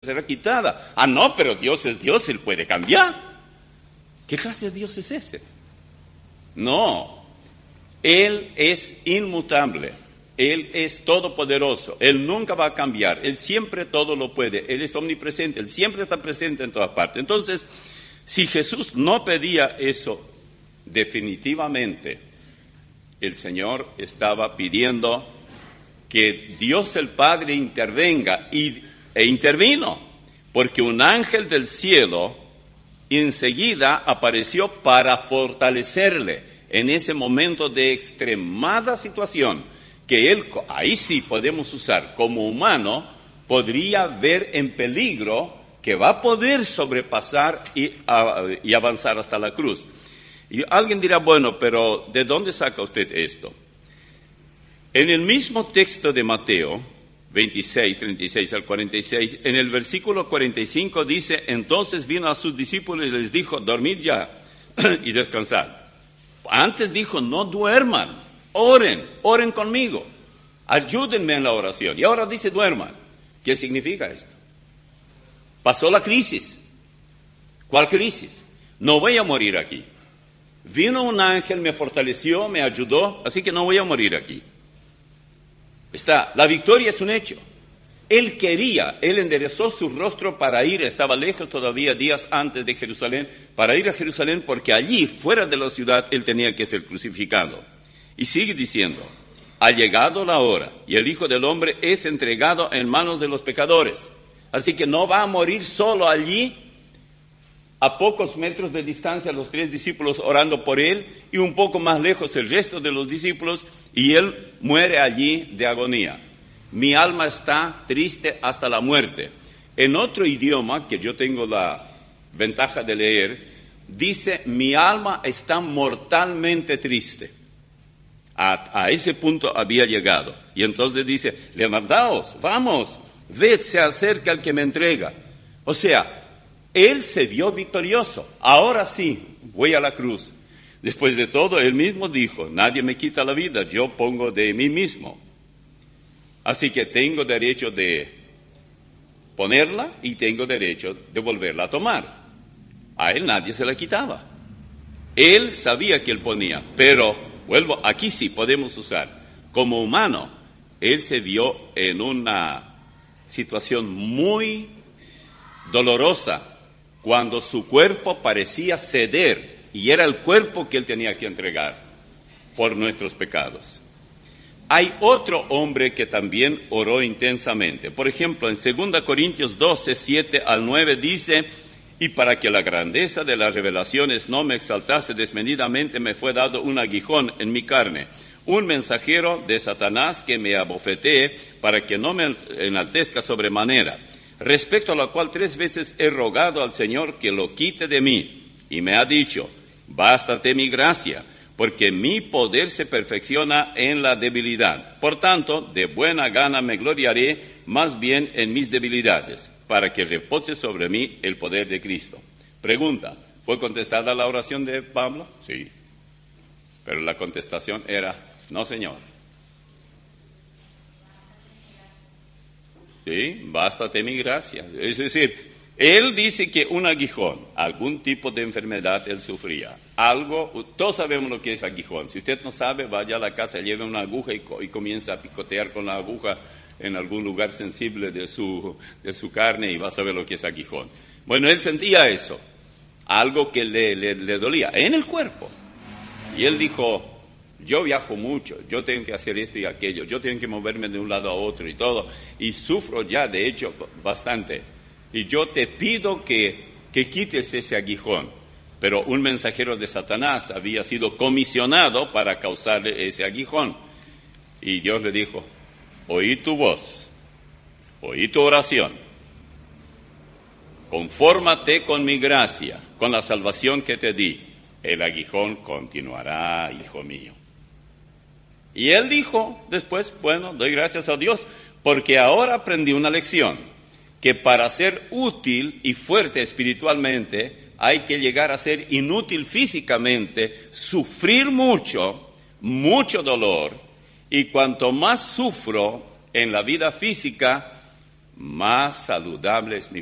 será quitada. Ah, no, pero Dios es Dios, Él puede cambiar. ¿Qué clase de Dios es ese? No, Él es inmutable, Él es todopoderoso, Él nunca va a cambiar, Él siempre todo lo puede, Él es omnipresente, Él siempre está presente en todas partes. Entonces, si Jesús no pedía eso, definitivamente el Señor estaba pidiendo que Dios el Padre intervenga e intervino, porque un ángel del cielo enseguida apareció para fortalecerle en ese momento de extremada situación, que él, ahí sí podemos usar como humano, podría ver en peligro que va a poder sobrepasar y avanzar hasta la cruz. Y alguien dirá, bueno, pero ¿de dónde saca usted esto? En el mismo texto de Mateo 26, 36 al 46, en el versículo 45 dice, entonces vino a sus discípulos y les dijo, dormid ya y descansad. Antes dijo, no duerman, oren conmigo, ayúdenme en la oración. Y ahora dice, duerman. ¿Qué significa esto? Pasó la crisis. ¿Cuál crisis? No voy a morir aquí. Vino un ángel, me fortaleció, me ayudó, así que no voy a morir aquí. La victoria es un hecho. Él enderezó su rostro para ir, estaba lejos todavía días antes de Jerusalén, para ir a Jerusalén porque allí, fuera de la ciudad, él tenía que ser crucificado. Y sigue diciendo, ha llegado la hora y el Hijo del Hombre es entregado en manos de los pecadores. Así que no va a morir solo allí, a pocos metros de distancia los 3 discípulos orando por él y un poco más lejos el resto de los discípulos y él muere allí de agonía. Mi alma está triste hasta la muerte. En otro idioma que yo tengo la ventaja de leer, dice mi alma está mortalmente triste. A ese punto había llegado. Y entonces dice, levantaos, vamos, ved, se acerca el que me entrega. O sea, él se vio victorioso. Ahora sí, voy a la cruz. Después de todo, él mismo dijo, nadie me quita la vida, yo pongo de mí mismo. Así que tengo derecho de ponerla y tengo derecho de volverla a tomar. A él nadie se la quitaba. Él sabía que él ponía, pero, aquí sí podemos usar. Como humano, él se vio en una situación muy dolorosa, cuando su cuerpo parecía ceder, y era el cuerpo que él tenía que entregar por nuestros pecados. Hay otro hombre que también oró intensamente. Por ejemplo, en 2 Corintios 12, 7 al 9 dice, y para que la grandeza de las revelaciones no me exaltase desmedidamente, me fue dado un aguijón en mi carne, un mensajero de Satanás que me abofetee para que no me enaltezca sobremanera. Respecto a lo cual 3 veces he rogado al Señor que lo quite de mí. Y me ha dicho, bástate mi gracia, porque mi poder se perfecciona en la debilidad. Por tanto, de buena gana me gloriaré más bien en mis debilidades, para que repose sobre mí el poder de Cristo. Pregunta, ¿fue contestada la oración de Pablo? Sí. Pero la contestación era, no, Señor. Sí, bástate mi gracia. Es decir, él dice que un aguijón, algún tipo de enfermedad él sufría. Todos sabemos lo que es aguijón. Si usted no sabe, vaya a la casa, lleve una aguja y comienza a picotear con la aguja en algún lugar sensible de su carne y va a saber lo que es aguijón. Bueno, él sentía eso, algo que le dolía en el cuerpo. Y él dijo, yo viajo mucho, yo tengo que hacer esto y aquello, yo tengo que moverme de un lado a otro y todo, y sufro ya, de hecho, bastante. Y yo te pido que quites ese aguijón. Pero un mensajero de Satanás había sido comisionado para causarle ese aguijón. Y Dios le dijo, oí tu voz, oí tu oración, confórmate con mi gracia, con la salvación que te di. El aguijón continuará, hijo mío. Y él dijo después, bueno, doy gracias a Dios, porque ahora aprendí una lección, que para ser útil y fuerte espiritualmente, hay que llegar a ser inútil físicamente, sufrir mucho dolor, y cuanto más sufro en la vida física, más saludable es mi